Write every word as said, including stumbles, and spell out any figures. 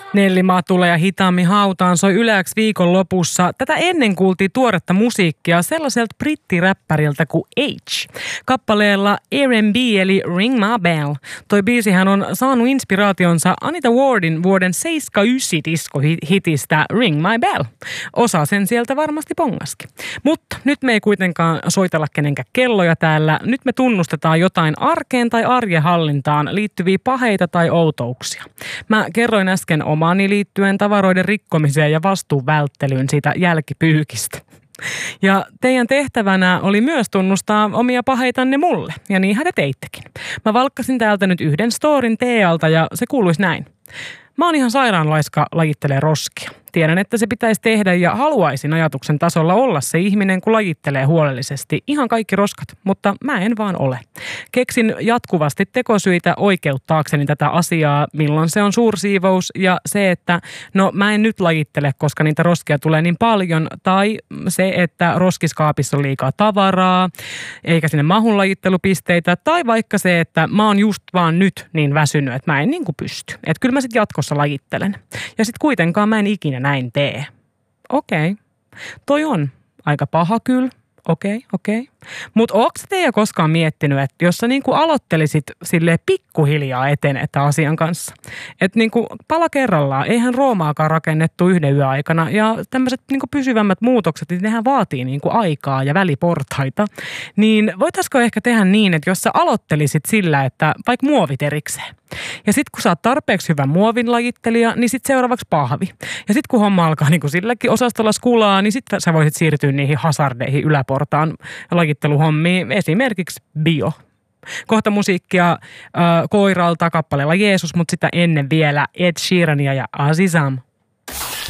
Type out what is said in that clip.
Nelli Matula ja Hitaammin hautaan soi Yle X viikon lopussa. Tätä ennen kuultiin tuoretta musiikkia sellaiselta brittiräppäriltä kuin H. Kappaleella R and B eli Ring My Bell. Toi biisihän on saanut inspiraationsa Anita Wardin vuoden seitsemänkymmentäyhdeksän diskohitistä Ring My Bell. Osa sen sieltä varmasti pongaskin. Mutta nyt me ei kuitenkaan soitella kenenkään kelloja täällä. Nyt me tunnustetaan jotain arkeen tai arjen hallintaan liittyviä paheita tai outouksia. Mä kerroin äsken omaani liittyen tavaroiden rikkomiseen ja vastuun välttelyyn siitä jälkipyykistä. Ja teidän tehtävänä oli myös tunnustaa omia paheitanne mulle, ja niinhän te teittekin. Mä valkkasin täältä nyt yhden storin Tealta ja se kuuluisi näin. Mä oon ihan sairaanlaiska lajittelee roskia. Tiedän, että se pitäisi tehdä ja haluaisin ajatuksen tasolla olla se ihminen, kun lajittelee huolellisesti ihan kaikki roskat, mutta mä en vaan ole. Keksin jatkuvasti tekosyitä oikeuttaakseni tätä asiaa, milloin se on suursiivous ja se, että no mä en nyt lajittele, koska niitä roskia tulee niin paljon, tai se, että roskiskaapissa on liikaa tavaraa, eikä sinne mahu lajittelupisteitä, tai vaikka se, että mä oon just vaan nyt niin väsynyt, että mä en niin kuin pysty. Että kyllä mä sit jatkossa lajittelen. Ja sit kuitenkaan mä en ikinä näin tee. Okei. Toi on aika paha kyllä. Okei, okei. Mutta ootko teidän koskaan miettinyt, että jos sä niinku aloittelisit silleen pikkuhiljaa etenetä asian kanssa? Että niinku pala kerrallaan, eihän Roomaakaan rakennettu yhden yön aikana. Ja tämmöiset niinku pysyvämmät muutokset, niin nehän vaatii niinku aikaa ja väliportaita. Niin voitaisiko ehkä tehdä niin, että jos sä aloittelisit sillä, että vaikka muovit erikseen. Ja sitten kun sä oot tarpeeksi hyvä muovin lajittelija, niin sitten seuraavaksi pahvi. Ja sitten kun homma alkaa niin kuin silläkin osastolla skulaa, niin sitten sä voisit siirtyä niihin hazardeihin yläportaan lajitteluhommiin, esimerkiksi bio. Kohta musiikkia äh, Koiralta kappaleella Jeesus, mutta sitä ennen vielä Ed Sheerania ja Azizam.